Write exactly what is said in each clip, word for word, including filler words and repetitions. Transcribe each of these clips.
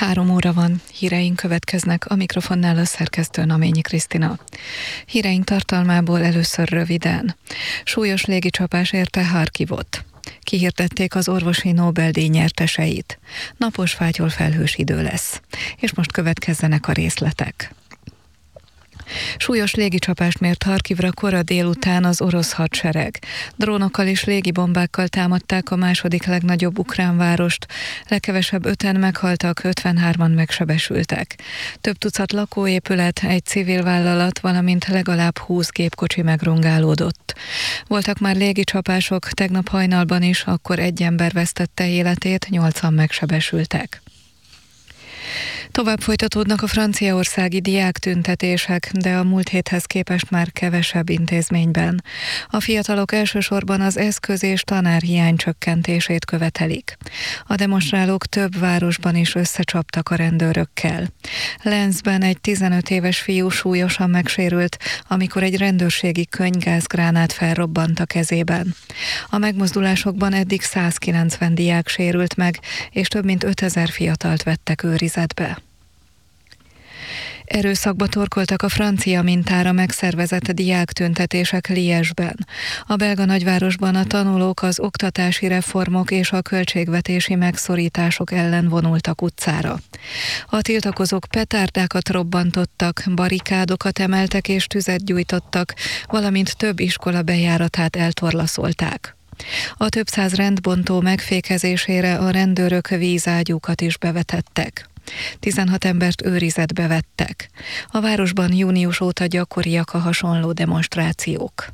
Három óra van, híreink következnek, a mikrofonnál a szerkesztő Naményi Krisztina. Híreink tartalmából először röviden. Súlyos légicsapás érte Harkivot. Kihirdették az orvosi Nobel-díj nyerteseit. Napos, fátyol, felhős idő lesz. És most következzenek a részletek. Súlyos légicsapást mért Harkivra kora délután az orosz hadsereg. Drónokkal és légibombákkal támadták a második legnagyobb ukrán várost. Legkevesebb öten meghaltak, ötvenhárman megsebesültek. Több tucat lakóépület, egy civil vállalat, valamint legalább húsz gépkocsi megrongálódott. Voltak már légicsapások, tegnap hajnalban is, akkor egy ember vesztette életét, nyolcan megsebesültek. Tovább folytatódnak a franciaországi diáktüntetések, de a múlt héthez képest már kevesebb intézményben. A fiatalok elsősorban az eszköz- és tanárhiány csökkentését követelik. A demonstrálók több városban is összecsaptak a rendőrökkel. Lenzben egy tizenöt éves fiú súlyosan megsérült, amikor egy rendőrségi könygázgránát felrobbant a kezében. A megmozdulásokban eddig százkilencven diák sérült meg, és több mint ötezer fiatalt vettek őrizetbe. Erőszakba torkoltak a francia mintára megszervezett diáktüntetések Liège-ben. A belga nagyvárosban a tanulók az oktatási reformok és a költségvetési megszorítások ellen vonultak utcára. A tiltakozók petárdákat robbantottak, barikádokat emeltek és tüzet gyújtottak, valamint több iskola bejáratát eltorlaszolták. A több száz rendbontó megfékezésére a rendőrök vízágyúkat is bevetettek. tizenhat embert őrizetbe vettek. A városban június óta gyakoriak a hasonló demonstrációk.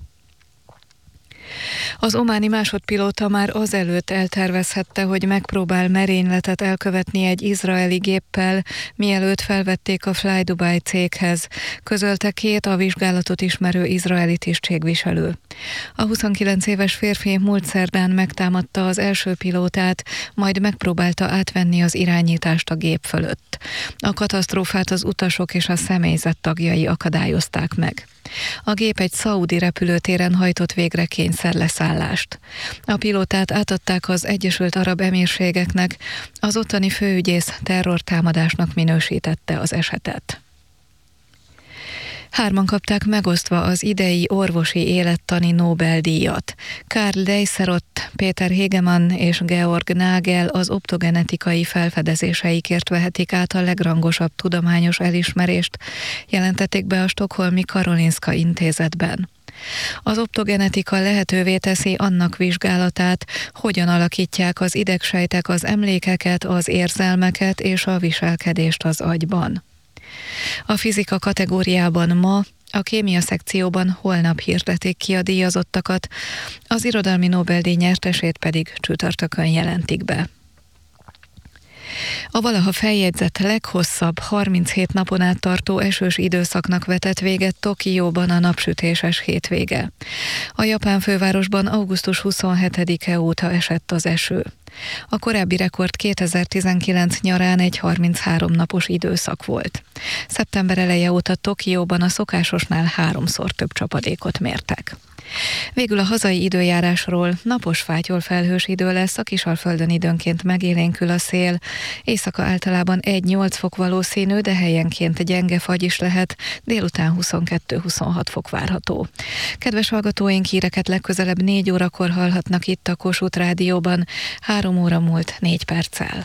Az ománi másodpilóta már azelőtt eltervezhette, hogy megpróbál merényletet elkövetni egy izraeli géppel, mielőtt felvették a Fly Dubai céghez, közölte két a vizsgálatot ismerő izraeli tisztségviselő. A huszonkilenc éves férfi múlt szerdán megtámadta az első pilótát, majd megpróbálta átvenni az irányítást a gép fölött. A katasztrófát az utasok és a személyzet tagjai akadályozták meg. A gép egy szaudi repülőtéren hajtott végre kényszerleszállást. A pilótát átadták az Egyesült Arab Emírségeknek, az ottani főügyész terrortámadásnak minősítette az esetet. Hárman kapták megosztva az idei orvosi élettani Nobel-díjat. Karl Deisserott, Peter Hegemann és Georg Nagel az optogenetikai felfedezéseikért vehetik át a legrangosabb tudományos elismerést, jelentették be a stockholmi Karolinska intézetben. Az optogenetika lehetővé teszi annak vizsgálatát, hogyan alakítják az idegsejtek az emlékeket, az érzelmeket és a viselkedést az agyban. A fizika kategóriában ma, a kémia szekcióban holnap hirdetik ki a díjazottakat, az irodalmi Nobel-díj nyertesét pedig csütörtökön jelentik be. A valaha feljegyzett leghosszabb harminchét napon át tartó esős időszaknak vetett véget Tokióban a napsütéses hétvége. A japán fővárosban augusztus huszonhetedike óta esett az eső. A korábbi rekord kétezer-tizenkilenc nyarán egy harminchárom napos időszak volt. Szeptember eleje óta Tokióban a szokásosnál háromszor több csapadékot mértek. Végül a hazai időjárásról: napos, fátyol, felhős idő lesz, a Kisalföldön időnként megélénkül a szél. Éjszaka általában egy-nyolc fok valószínű, de helyenként gyenge fagy is lehet, délután huszonkettő-huszonhat fok várható. Kedves hallgatóink, híreket legközelebb négy órakor hallhatnak itt a Kossuth Rádióban, három óra múlt négy perccel.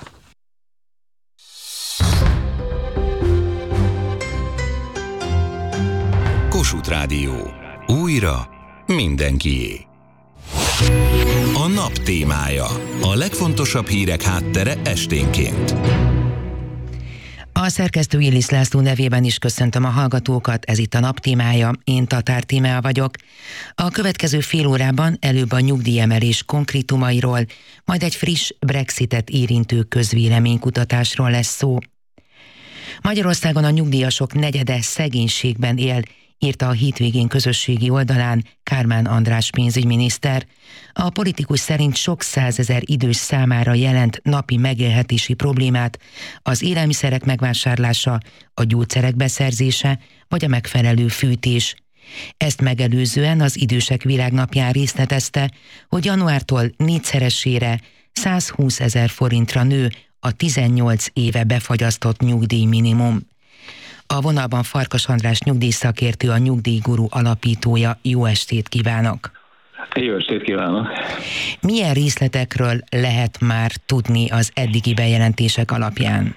Kossuth Rádió. Újra mindenkié. A nap témája. A legfontosabb hírek háttere esténként. A szerkesztő Illis László nevében is köszöntöm a hallgatókat, ez itt a nap témája, én Tatár Tímea vagyok. A következő fél órában előbb a nyugdíjemelés konkrétumairól, majd egy friss Brexitet érintő közvéleménykutatásról lesz szó. Magyarországon a nyugdíjasok negyede szegénységben él, írta a hétvégén közösségi oldalán Kármán András pénzügyminiszter. A politikus szerint sok százezer idős számára jelent napi megélhetési problémát az élelmiszerek megvásárlása, a gyógyszerek beszerzése vagy a megfelelő fűtés. Ezt megelőzően az Idősek Világnapján részletezte, hogy januártól négyszeresére százhúszezer forintra nő a tizennyolc éve befagyasztott nyugdíjminimum. A vonalban Farkas András nyugdíjszakértő, a Nyugdíjguru alapítója. Jó estét kívánok! Jó estét kívánok! Milyen részletekről lehet már tudni az eddigi bejelentések alapján?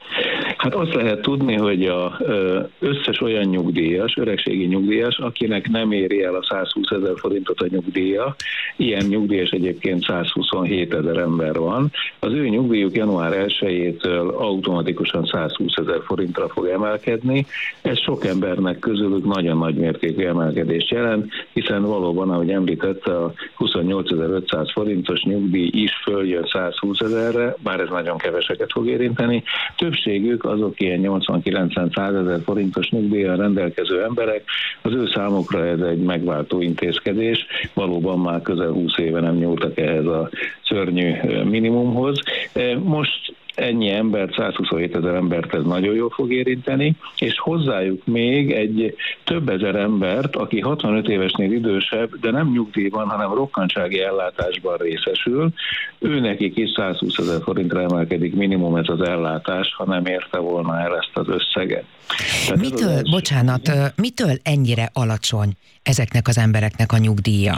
Hát azt lehet tudni, hogy az összes olyan nyugdíjas, öregségi nyugdíjas, akinek nem éri el a százhúszezer forintot a nyugdíja, ilyen nyugdíjas egyébként százhuszonhétezer ember van, az ő nyugdíjuk január elsejétől automatikusan százhúszezer forintra fog emelkedni. Ez sok embernek közülük nagyon nagy mértékű emelkedést jelent, hiszen valóban, ahogy említette, a huszonnyolcezer-ötszáz forintos nyugdíj is följön százhúszezerre, bár ez nagyon keveseket fog érinteni. Többségük azok ilyen nyolcvan-kilencven-százezer forintos nyugdíjjal rendelkező emberek, az ő számukra ez egy megváltó intézkedés, valóban már közel húsz éve nem nyúltak ehhez a szörnyű minimumhoz. Most ennyi embert, százhuszonhétezer embert ez nagyon jól fog érinteni, és hozzájuk még egy több ezer embert, aki hatvanöt évesnél idősebb, de nem nyugdíjban, hanem rokkantsági ellátásban részesül. Őnekik is százhúszezer forintra emelkedik minimum ez az ellátás, ha nem érte volna el ezt az összeget. Tehát mitől, az első... bocsánat, mitől ennyire alacsony ezeknek az embereknek a nyugdíja?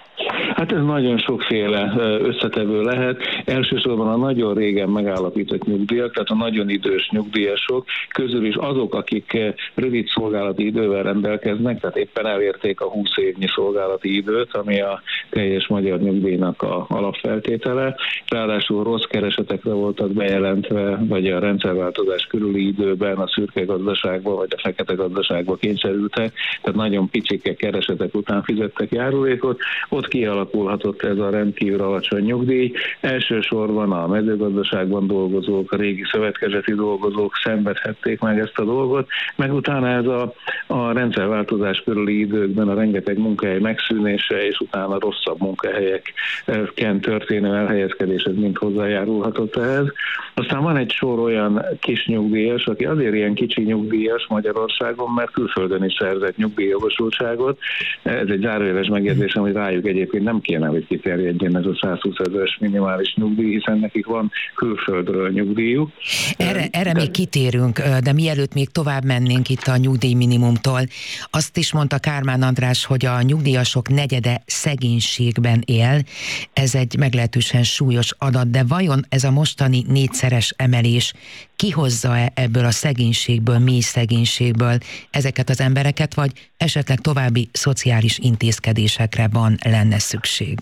Hát ez nagyon sokféle összetevő lehet. Elsősorban a nagyon régen megállapított nyugdíjak, tehát a nagyon idős nyugdíjasok közül is azok, akik rövid szolgálati idővel rendelkeznek, tehát éppen elérték a húsz évnyi szolgálati időt, ami a teljes magyar nyugdíjnak a alapfeltétele. Ráadásul rossz keresetekre voltak bejelentve, vagy a rendszerváltozás körüli időben a szürke gazdaságba, vagy a fekete gazdaságba kényszerültek, tehát nagyon picsike keresetek után fizettek járulékot. Ott kialakulhatott ez a rendkívül alacsony nyugdíj. Elsősorban a mezőgazdaságban dolgozók, a régi szövetkezeti dolgozók szenvedhették meg ezt a dolgot, meg utána ez a, a rendszerváltozás körüli időkben a rengeteg munkahely megszűnése, és utána rosszabb munkahelyeken történő elhelyezkedés, ez mind hozzájárulhatott ehhez. Aztán van egy sor olyan kis nyugdíjas, aki azért ilyen kicsi nyugdíjas Magyarországon, mert külföldön is szerzett nyugdíjjogosultságot. Ez egy zárójeles megjegyzésem, hogy rájuk egyébként nem kéne, hogy kiterjedjen ez a százhúszezeres minimális nyugdíj, hiszen nekik van külföldről nyugdíjuk. Erre, erre még kitérünk, de mielőtt még tovább mennénk itt a nyugdíjminimumtól, azt is mondta Kármán András, hogy a nyugdíjasok negyede szegénységben él. Ez egy meglehetősen súlyos adat, de vajon ez a mostani négyszeres emelés kihozza-e ebből a szegénységből, mély szegénységből ezeket az embereket, vagy esetleg további szociális intézkedésekre van lenne szükség?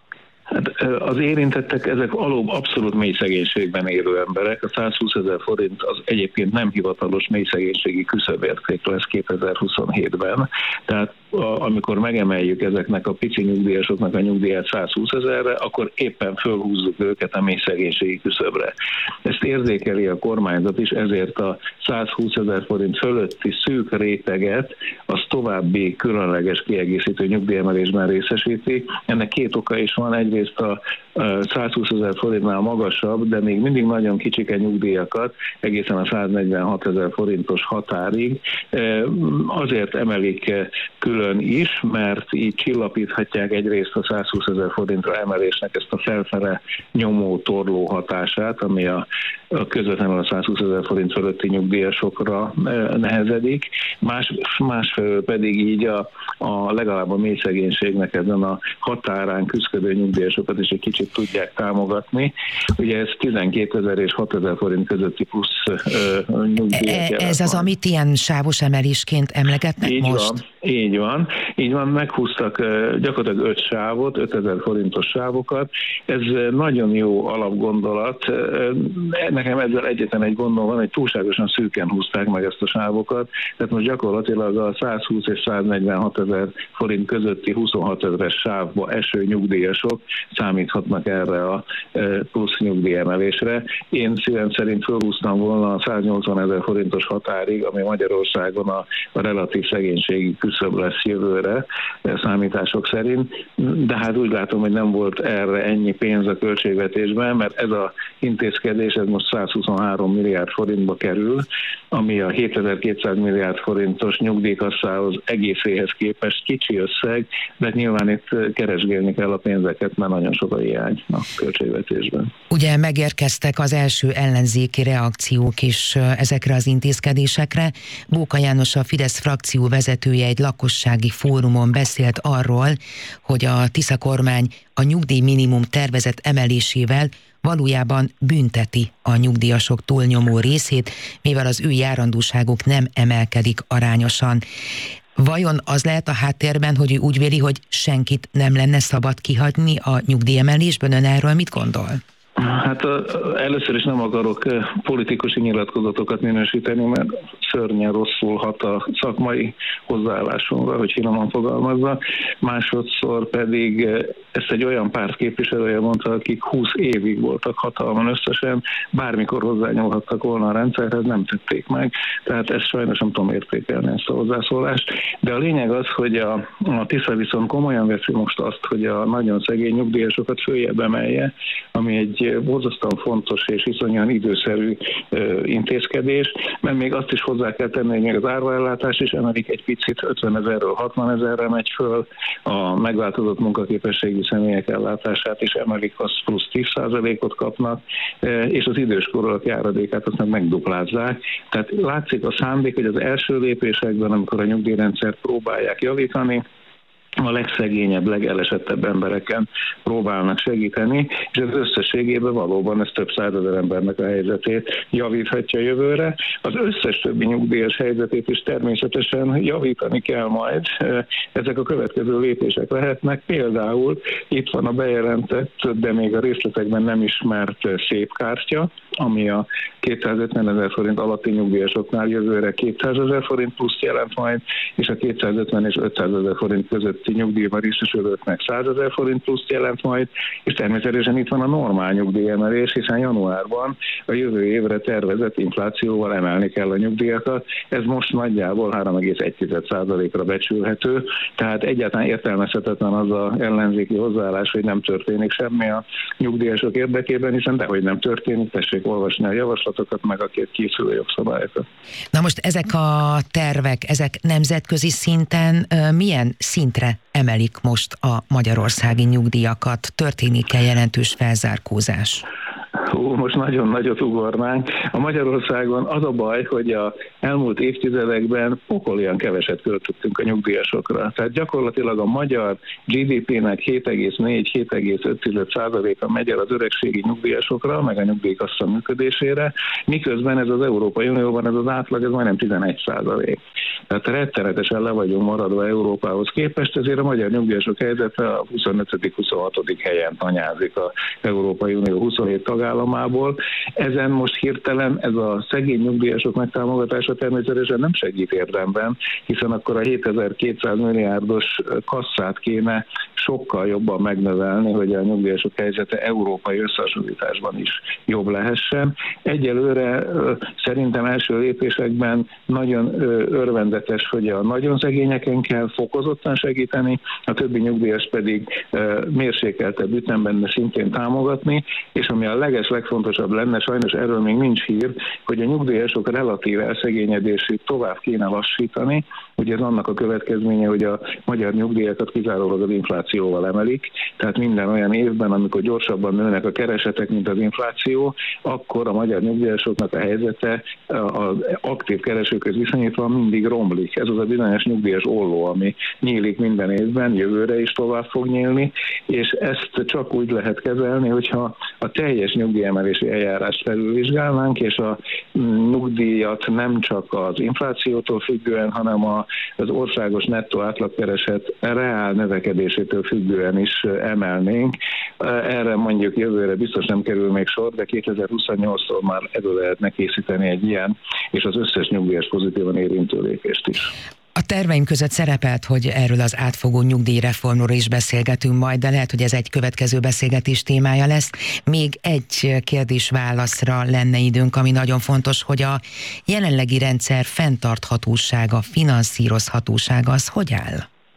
Hát az érintettek, ezek alól abszolút mély szegénységben élő emberek. A százhúszezer forint az egyébként nem hivatalos mély szegénységi küszöbérték lesz kétezer-huszonhétben. Tehát a, amikor megemeljük ezeknek a pici nyugdíjasoknak a nyugdíját százhúszezerre, akkor éppen fölhúzzuk őket a mély szegénységi küszöbre. Ezt érzékeli a kormányzat is, ezért a százhúszezer forint fölötti szűk réteget az további különleges kiegészítő nyugdíjemelésben részesíti. Ennek két oka is van. Egyrészt a százhúszezer forintnál magasabb, de még mindig nagyon kicsike nyugdíjakat, egészen a száznegyvenhatezer forintos határig azért emelik külön is, mert így csillapíthatják egyrészt a százhúszezer forintra emelésnek ezt a felfele nyomó torló hatását, ami a, a közvetlenül a százhúszezer forint fölötti nyugdíjasokra nehezedik. Más, másfelől pedig így a, a legalább a mély szegénységnek ezen a határán küszködő nyugdíjasokat is egy kicsit tudják támogatni. Ugye ez tizenkétezer és hatezer forint közötti plusz uh, nyugdíjat jelent. Ez az, amit ilyen sávos emelésként emlegetnek így most? Van, így van. Így van, meghúztak uh, gyakorlatilag öt sávot, ötezer forintos sávokat. Ez uh, nagyon jó alapgondolat. Uh, nekem ezzel egyetlen egy gondom van, hogy túlságosan szűken húzták meg ezt a sávokat. Tehát most gyakorlatilag a százhúsz és száznegyvenhatezer forint közötti huszonhat ezeres sávba eső nyugdíjasok számíthatnak erre a plusz nyugdíjemelésre. Én szívem szerint fölhúztam volna a száznyolcvan ezer forintos határig, ami Magyarországon a, a relatív szegénységi küszöb küszöb lesz jövőre számítások szerint, de hát úgy látom, hogy nem volt erre ennyi pénz a költségvetésben, mert ez az intézkedés ez most százhuszonhárom milliárd forintba kerül, ami a hétezer-kétszáz milliárd forintos nyugdíjkasszához egészéhez képest kicsi összeg, de nyilván itt keresgélni kell a pénzeket, mert nagyon sok a hiány a költségvetésben. Ugye megérkeztek az első ellenzéki reakciók is ezekre az intézkedésekre. Bóka János, a Fidesz frakció vezetője egy lakossági fórumon beszélt arról, hogy a Tisza kormány a nyugdíj minimum tervezett emelésével valójában bünteti a nyugdíjasok túlnyomó részét, mivel az ő járandóságuk nem emelkedik arányosan. Vajon az lehet a háttérben, hogy ő úgy véli, hogy senkit nem lenne szabad kihagyni a nyugdíjemelésben? Ön erről mit gondol? Hát először is nem akarok politikusi nyilatkozatokat minősíteni, mert szörnyen rosszul hat a szakmai hozzáállásunkra, hogy finoman fogalmazza. Másodszor pedig ezt egy olyan párt képviselője mondta, akik húsz évig voltak hatalmon összesen, bármikor hozzányúlhattak volna a rendszerhez, nem tették meg. Tehát ezt sajnos nem tudom értékelni, ezt a hozzászólást. De a lényeg az, hogy a, a Tisza viszont komolyan veszi most azt, hogy a nagyon szegény nyugdíjasokat följebb emelje, ami egy borzasztóan fontos és iszonyan időszerű ö, intézkedés, mert még azt is hozzá kell tenni, hogy még az áruellátás is emelik egy picit, ötvenezerről hatvanezerre megy föl, a megváltozott munkaképességű személyek ellátását is emelik, az plusz tíz százalékot kapnak, és az időskorúak járadékát azt meg megduplázzák. Tehát látszik a szándék, hogy az első lépésekben, amikor a nyugdíjrendszert próbálják javítani, a legszegényebb, legelesettebb embereken próbálnak segíteni, és ez összességében valóban ez több százezer embernek a helyzetét javíthatja jövőre. Az összes többi nyugdíjas helyzetét is természetesen javítani kell majd. Ezek a következő lépések lehetnek. Például itt van a bejelentett, de még a részletekben nem ismert szép kártya, ami a kétszázötvenezer forint alatti nyugdíjasoknál jövőre kétszázezer forint plusz jelent majd, és a kétszázötven és ötszázezer forint közötti nyugdíjban részesülőknek százezer forint plusz jelent majd, és természetesen itt van a normál nyugdíjemelés, hiszen januárban a jövő évre tervezett inflációval emelni kell a nyugdíjakat. Ez most nagyjából három egész egy százalékra becsülhető, tehát egyáltalán értelmezhetetlen az az ellenzéki hozzáállás, hogy nem történik semmi a nyugdíjasok érdekében, hiszen dehogy nem történik, tessék olvasni a javaslatokat, meg a két készülő jogszabályokat. Na most ezek a tervek, ezek nemzetközi szinten milyen szintre emelik most a magyarországi nyugdíjakat? Történik-e jelentős felzárkózás? Hú, most nagyon nagyot ugornánk. A Magyarországon az a baj, hogy a elmúlt évtizedekben pokolian keveset költöttünk a nyugdíjasokra. Tehát gyakorlatilag a magyar gé dé pének hét egész négy - hét egész öt százaléka megy el az öregségi nyugdíjasokra, meg a nyugdíjkassa működésére, miközben ez az Európai Unióban ez az átlag, ez majdnem tizenegy százalék. Tehát rettenetesen le vagyunk maradva Európához képest, ezért a magyar nyugdíjasok helyzete a huszonötödik - huszonhatodik helyen tanyázik az Európai Unió huszonhét tagállamából. Ezen most hirtelen ez a szegény nyugdíjasok megtámogatása természetesen nem segít érdemben, hiszen akkor a hétezer-kétszáz milliárdos kasszát kéne sokkal jobban megnövelni, hogy a nyugdíjasok helyzete európai összehasonlításban is jobb lehessen. Egyelőre szerintem első lépésekben nagyon örvendetes, hogy a nagyon szegényeken kell fokozottan segíteni, a többi nyugdíjas pedig mérsékeltebb ütemben, de szintén támogatni, és ami a leges legfontosabb lenne, sajnos erről még nincs hír, hogy a nyugdíjasok relatív elszegényedését tovább kéne lassítani. Ugye ez annak a következménye, hogy a magyar nyugdíjakat kizárólag az inflációval emelik, tehát minden olyan évben, amikor gyorsabban nőnek a keresetek, mint az infláció, akkor a magyar nyugdíjasoknak a helyzete az aktív keresőkhöz viszonyítva mindig romlik. Ez az a bizonyos nyugdíjas olló, ami nyílik minden évben, jövőre is tovább fog nyílni, és ezt csak úgy lehet kezelni, hogyha a teljes nyugdíjemelési eljárást felülvizsgálnánk, és a nyugdíjat nem csak az inflációtól függően, hanem az országos nettó átlagkereset reál növekedésétől függően is emelnénk. Erre mondjuk jövőre biztos nem kerül még sor, de kétezer-huszonnyolctól már ebből lehetne készíteni egy ilyen, és az összes nyugdíjas pozitívan érintő lépést is. A terveim között szerepelt, hogy erről az átfogó nyugdíjreformról is beszélgetünk majd, de lehet, hogy ez egy következő beszélgetés témája lesz. Még egy kérdés-válaszra lenne időnk, ami nagyon fontos, hogy a jelenlegi rendszer fenntarthatósága, finanszírozhatósága, az hogy áll?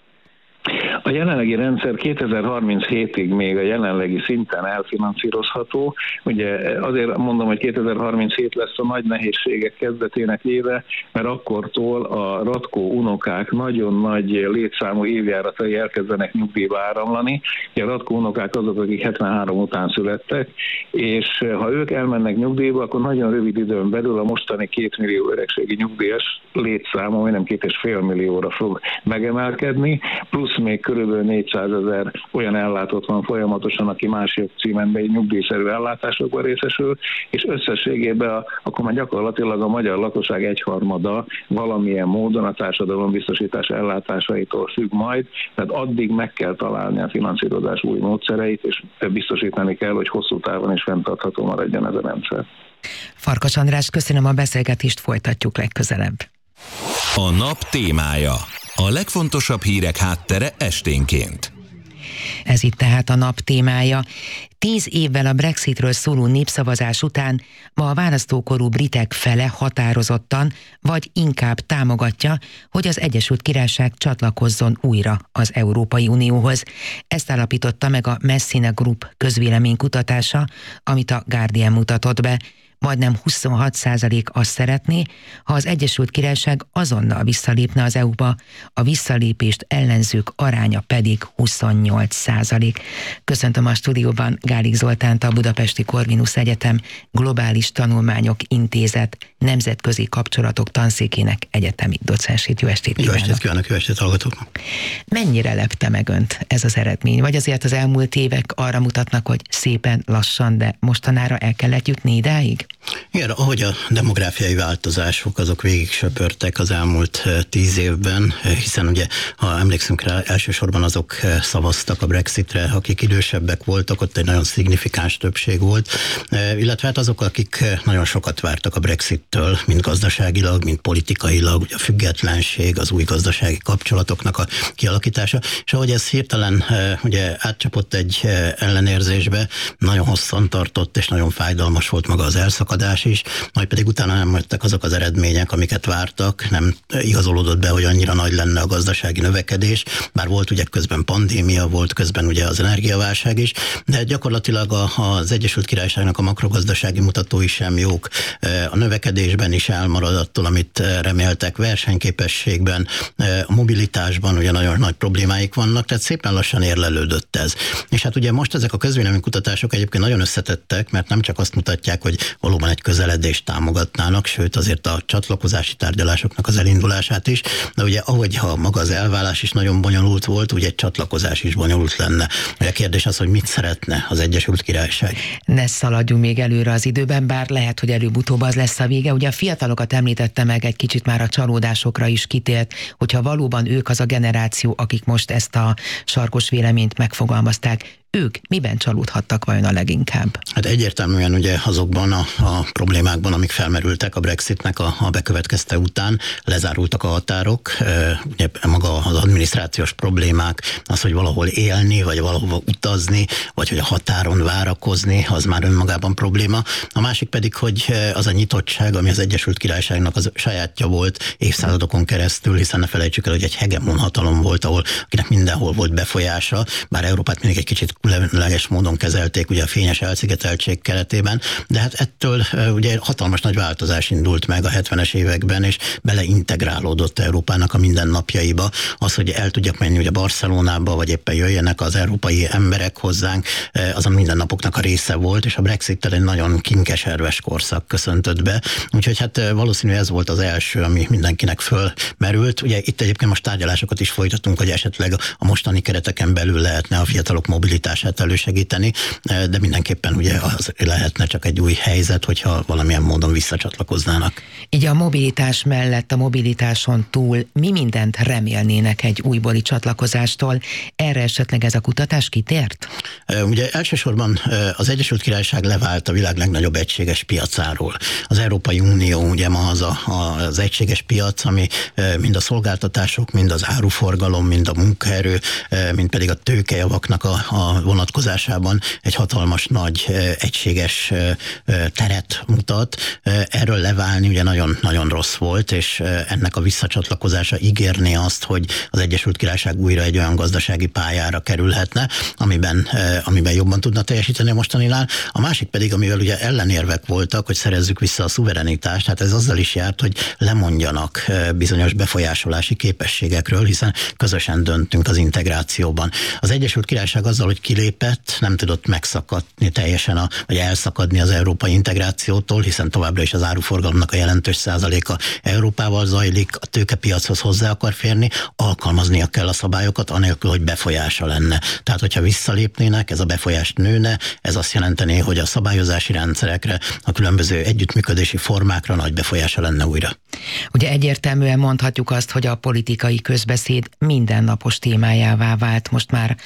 A jelenlegi rendszer kétezer-harminchétig még a jelenlegi szinten elfinanszírozható. Ugye azért mondom, hogy kétezer-harminchét lesz a nagy nehézségek kezdetének éve, mert akkortól a ratkó unokák nagyon nagy létszámú évjáratai elkezdenek nyugdíjba áramlani. A ratkó unokák azok, akik hetvenhárom után születtek, és ha ők elmennek nyugdíjba, akkor nagyon rövid időn belül a mostani két millió öregségi nyugdíjas létszáma, majdnem két és fél millióra fog megemelkedni, plusz még körülbelül négyszázezer olyan ellátott van folyamatosan, aki más jogcímen, de egy nyugdíjszerű ellátásokban részesül, és összességében a, akkor már gyakorlatilag a magyar lakosság egyharmada valamilyen módon a társadalombiztosítás ellátásaitól függ majd, tehát addig meg kell találni a finanszírozás új módszereit, és biztosítani kell, hogy hosszú távon is fenntartható maradjon ez a rendszer. Farkas András, köszönöm a beszélgetést, folytatjuk legközelebb. A nap témája. A legfontosabb hírek háttere esténként. Ez itt tehát a nap témája. Tíz évvel a Brexitről szóló népszavazás után ma a választókorú britek fele határozottan, vagy inkább támogatja, hogy az Egyesült Királyság csatlakozzon újra az Európai Unióhoz. Ezt állapította meg a Messina Group közvéleménykutatása, amit a Guardian mutatott be. Majdnem huszonhat százalék azt szeretné, ha az Egyesült Királyság azonnal visszalépne az é u-ba, a visszalépést ellenzők aránya pedig huszonnyolc százalék. Köszöntöm a stúdióban Gálik Zoltánt, a Budapesti Corvinus Egyetem Globális Tanulmányok Intézet nemzetközi kapcsolatok tanszékének egyetemi docensét. Jó estét kívánok! Jó estét kívánok, jó estét hallgatóknak! Mennyire lepte meg önt ez az eredmény? Vagy azért az elmúlt évek arra mutatnak, hogy szépen lassan, de mostanára el kellett jutni idáig? Igen, ahogy a demográfiai változások azok végig söpörtek az elmúlt tíz évben, hiszen ugye, ha emlékszünk rá, elsősorban azok szavaztak a Brexitre, akik idősebbek voltak, ott egy nagyon szignifikáns többség volt, illetve hát azok, akik nagyon sokat vártak a Brexittől, mind gazdaságilag, mind politikailag, ugye a függetlenség, az új gazdasági kapcsolatoknak a kialakítása, és ahogy ez hirtelen ugye átcsapott egy ellenérzésbe, nagyon hosszan tartott, és nagyon fájdalmas volt maga az elszakadás is, majd pedig utána nem jöttek azok az eredmények, amiket vártak, nem igazolódott be, hogy annyira nagy lenne a gazdasági növekedés, bár volt ugye közben pandémia, volt közben ugye az energiaválság is, de gyakorlatilag az Egyesült Királyságnak a makrogazdasági mutatói sem jók, a növekedésben is elmarad attól, amit reméltek, versenyképességben, a mobilitásban ugye nagyon nagy problémáik vannak, tehát szépen lassan érlelődött ez. És hát ugye most ezek a közvéleménykutatások egyébként nagyon összetettek, mert nem csak azt mutatják, hogy valóban egy közeledést támogatnának, sőt azért a csatlakozási tárgyalásoknak az elindulását is, de ugye ahogy ha maga az elválás is nagyon bonyolult volt, ugye egy csatlakozás is bonyolult lenne. A kérdés az, hogy mit szeretne az Egyesült Királyság. Ne szaladjunk még előre az időben, bár lehet, hogy előbb-utóbb az lesz a vége. Ugye a fiatalokat említette meg, egy kicsit már a csalódásokra is kitért, hogyha valóban ők az a generáció, akik most ezt a sarkos véleményt megfogalmazták, ők miben csalódhattak vajon a leginkább? Hát egyértelműen ugye azokban a, a problémákban, amik felmerültek a Brexitnek a, a bekövetkezte után, lezárultak a határok, e, ugye maga az adminisztrációs problémák, az, hogy valahol élni, vagy valahova utazni, vagy hogy a határon várakozni, az már önmagában probléma. A másik pedig, hogy az a nyitottság, ami az Egyesült Királyságnak az sajátja volt évszázadokon keresztül, hiszen ne felejtsük el, hogy egy hegemon hatalom volt, ahol akinek mindenhol volt befolyása, bár Európát mindig egy kicsit különleges módon kezelték ugye a fényes elszigeteltség keretében, de hát ettől ugye hatalmas nagy változás indult meg a hetvenes években, és beleintegrálódott Európának a mindennapjaiba. Az, hogy el tudjak menni ugye Barcelonába, vagy éppen jöjjenek az európai emberek hozzánk, az a mindennapoknak a része volt, és a Brexittel egy nagyon kinkeserves korszak köszöntött be. Úgyhogy hát valószínűleg ez volt az első, ami mindenkinek fölmerült. Ugye itt egyébként most tárgyalásokat is folytatunk, hogy esetleg a mostani kereteken belül lehetne a fiatalok mobilitását alakulását elősegíteni, de mindenképpen ugye az lehetne csak egy új helyzet, hogyha valamilyen módon visszacsatlakoznának. Így a mobilitás mellett, a mobilitáson túl mi mindent remélnének egy újbóli csatlakozástól? Erre esetleg ez a kutatás kitért? Ugye elsősorban az Egyesült Királyság levált a világ legnagyobb egységes piacáról. Az Európai Unió ugye ma az a, az egységes piac, ami mind a szolgáltatások, mind az áruforgalom, mind a munkaerő, mind pedig a tőkejavaknak a, a vonatkozásában egy hatalmas nagy egységes teret mutat. Erről leválni ugye nagyon, nagyon rossz volt, és ennek a visszacsatlakozása ígérné azt, hogy az Egyesült Királyság újra egy olyan gazdasági pályára kerülhetne, amiben, amiben jobban tudna teljesíteni a mostaninál. A másik pedig, amivel ugye ellenérvek voltak, hogy szerezzük vissza a szuverenitást, hát ez azzal is járt, hogy lemondjanak bizonyos befolyásolási képességekről, hiszen közösen döntünk az integrációban. Az Egyesült Királyság azzal, hogy kilépett, nem tudott megszakadni teljesen, a, vagy elszakadni az európai integrációtól, hiszen továbbra is az áruforgalomnak a jelentős százaléka Európával zajlik, a tőkepiachoz hozzá akar férni, alkalmaznia kell a szabályokat, anélkül, hogy befolyása lenne. Tehát, hogyha visszalépnének, ez a befolyás nőne, ez azt jelentené, hogy a szabályozási rendszerekre, a különböző együttműködési formákra nagy befolyása lenne újra. Ugye egyértelműen mondhatjuk azt, hogy a politikai közbeszéd mindennapos témájává vált most már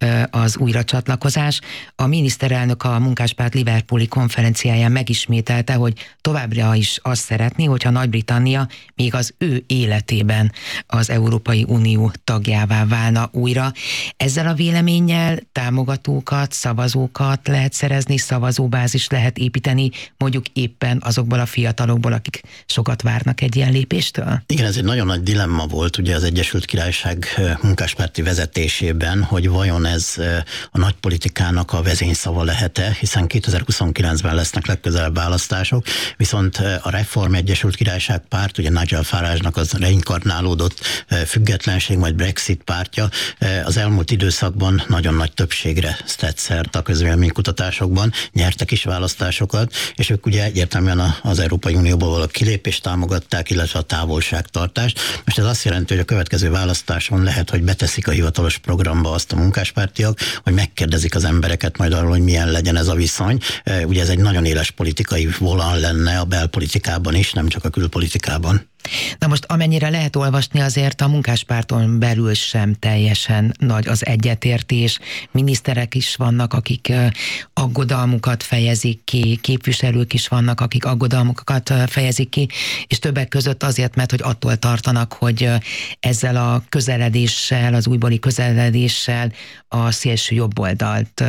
az újracsatlakozás. A miniszterelnök a Munkáspárt Liverpooli konferenciáján megismételte, hogy továbbra is azt szeretné, hogyha Nagy-Britannia még az ő életében az Európai Unió tagjává válna újra. Ezzel a véleménnyel támogatókat, szavazókat lehet szerezni, szavazóbázis lehet építeni, mondjuk éppen azokból a fiatalokból, akik sokat várnak egy ilyen lépéstől? Igen, ez egy nagyon nagy dilemma volt ugye az Egyesült Királyság munkáspárti vezetésében, hogy vajon ez a nagypolitikának a vezényszava lehet-e, hiszen kétezer-huszonkilencben lesznek legközelebb választások, viszont a Reform Egyesült Királyság párt, ugye Nigel Farage-nak az reinkarnálódott függetlenség, majd Brexit pártja az elmúlt időszakban nagyon nagy többségre tett szert a közvéleménykutatásokban, nyertek is választásokat, és ők ugye egyértelműen az Európai Unióból való kilépést támogatták, illetve a távolságtartást. Most ez azt jelenti, hogy a következő választáson lehet, hogy beteszik a hivatalos programba azt a munkáspártiak, hogy megkérdezik az embereket majd arról, hogy milyen legyen ez a viszony. Ugye ez egy nagyon éles politikai volan lenne a belpolitikában is, nem csak a külpolitikában. Na most amennyire lehet olvasni, azért a munkáspárton belül sem teljesen nagy az egyetértés. Miniszterek is vannak, akik aggodalmukat fejezik ki, képviselők is vannak, akik aggodalmukat fejezik ki, és többek között azért, mert hogy attól tartanak, hogy ezzel a közeledéssel, az újbóli közeledéssel a szélső jobboldalt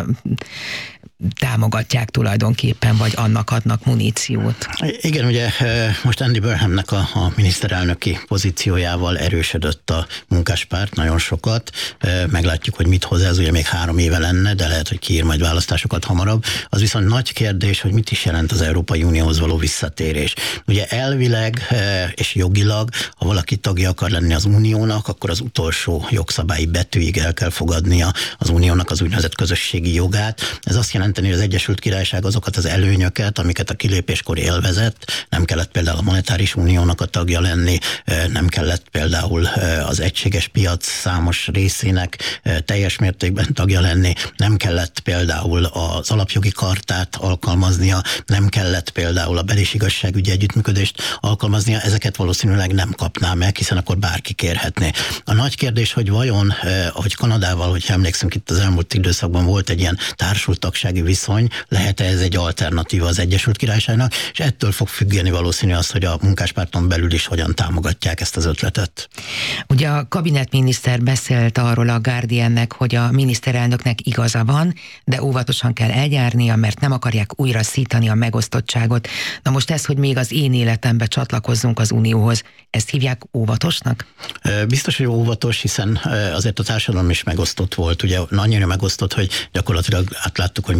támogatják tulajdonképpen, vagy annak adnak muníciót. Igen, ugye most Andy Burnhamnek a, a miniszterelnöki pozíciójával erősödött a munkáspárt nagyon sokat. Meglátjuk, hogy mit hoz ez, ugye még három éve lenne, de lehet, hogy kiír majd választásokat hamarabb. Az viszont nagy kérdés, hogy mit is jelent az Európai Unióhoz való visszatérés. Ugye elvileg és jogilag, ha valaki tagja akar lenni az Uniónak, akkor az utolsó jogszabályi betűig el kell fogadnia az Uniónak az úgynevezett közösségi jogát. Ez azt jelenti, hogy az Egyesült Királyság azokat az előnyöket, amiket a kilépéskor élvezett, nem kellett például a monetáris uniónak a tagja lenni, nem kellett például az egységes piac számos részének teljes mértékben tagja lenni, nem kellett például az alapjogi kartát alkalmaznia, nem kellett például a bel- és igazságügyi együttműködést alkalmaznia, ezeket valószínűleg nem kapná meg, hiszen akkor bárki kérhetné. A nagy kérdés, hogy vajon, ahogy Kanadával, hogyha emlékszünk, itt az elmúlt időszakban volt egy ilyen társultagsági viszony, lehet-e ez egy alternatíva az Egyesült Királyságnak, és ettől fog függeni valószínű az, hogy a munkáspárton belül is hogyan támogatják ezt az ötletet. Ugye a kabinetminiszter beszélt arról a Guardiannek, hogy a miniszterelnöknek igaza van, de óvatosan kell eljárnia, mert nem akarják újra szítani a megosztottságot. Na most ez, hogy még az én életembe csatlakozzunk az Unióhoz, ezt hívják óvatosnak? Biztos, hogy óvatos, hiszen azért a társadalom is megosztott volt. Ugye annyira megosztott, hogy gyakorlatilag átláttuk, hogy mit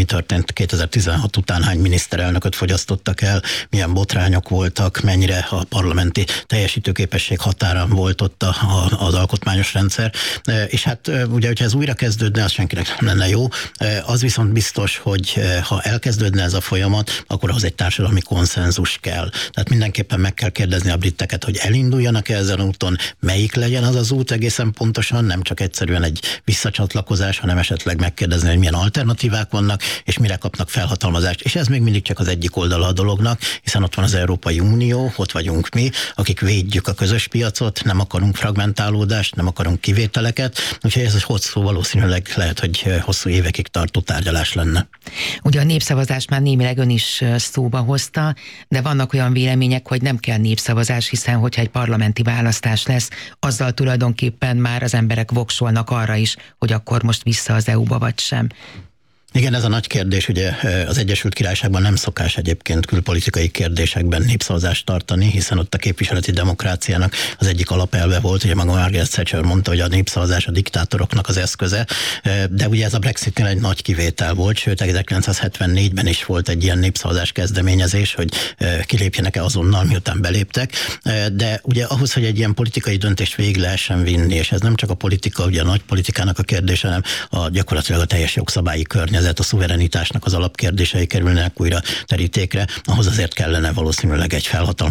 történt kétezer-tizenhat után, hány miniszterelnököt fogyasztottak el, milyen botrányok voltak, mennyire a parlamenti teljesítőképesség határán volt ott a, a, az alkotmányos rendszer. És hát ugye, hogyha ez újra kezdődne, az senkinek nem lenne jó. Az viszont biztos, hogy ha elkezdődne ez a folyamat, akkor ahhoz egy társadalmi konszenzus kell. Tehát mindenképpen meg kell kérdezni a briteket, hogy elinduljanak-e ezen úton, melyik legyen az az út egészen pontosan, nem csak egyszerűen egy visszacsatlakozás, hanem esetleg megkérdezni, hogy milyen alternatívák vannak, és mire kapnak felhatalmazást. És ez még mindig csak az egyik oldala a dolognak, hiszen ott van az Európai Unió, ott vagyunk mi, akik védjük a közös piacot, nem akarunk fragmentálódást, nem akarunk kivételeket, úgyhogy ez hosszú, valószínűleg lehet, hogy hosszú évekig tartó tárgyalás lenne. Ugye a népszavazás már némileg ön is szóba hozta, de vannak olyan vélemények, hogy nem kell népszavazás, hiszen hogyha egy parlamenti választás lesz, azzal tulajdonképpen már az emberek voksolnak arra is, hogy akkor most vissza az é u-ba vagy sem. Igen, ez a nagy kérdés, ugye az Egyesült Királyságban nem szokás egyébként külpolitikai kérdésekben népszavazást tartani, hiszen ott a képviseleti demokráciának az egyik alapelve volt, ugye maga Margaret Thatcher mondta, hogy a népszavazás a diktátoroknak az eszköze, de ugye ez a Brexitnél egy nagy kivétel volt, sőt ezerkilencszázhetvennégyben is volt egy ilyen népszavazás kezdeményezés, hogy kilépjenek-e azonnal, miután beléptek, de ugye ahhoz, hogy egy ilyen politikai döntést végig lehessen vinni, és ez nem csak a politika, ugye a nagy politikának a kérdése, hanem a gyakorlatilag a teljes jogszabályi környezet, a szuverenitásnak az alapkérdései kerülnek újra terítékre, ahhoz azért kellene valószínűleg egy felhatalmazás